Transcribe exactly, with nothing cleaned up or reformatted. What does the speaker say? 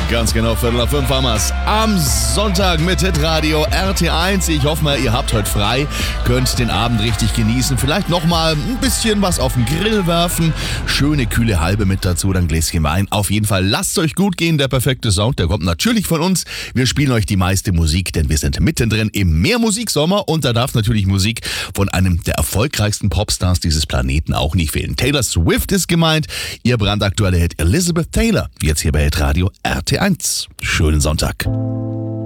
Ganz genau, Viertel nach fünf haben wir's. Am Sonntag mit Hitradio R T eins. Ich hoffe mal, ihr habt heute frei, könnt den Abend richtig genießen. Vielleicht nochmal ein bisschen was auf den Grill werfen. Schöne kühle Halbe mit dazu, dann Gläschen Wein. Auf jeden Fall lasst euch gut gehen. Der perfekte Sound, der kommt natürlich von uns. Wir spielen euch die meiste Musik, denn wir sind mittendrin im Mehrmusiksommer. Und da darf natürlich Musik von einem der erfolgreichsten Popstars dieses Planeten auch nicht fehlen. Taylor Swift ist gemeint. Ihr brandaktueller Hit Elizabeth Taylor. Jetzt hier bei Hitradio R T eins. Schönen Sonntag.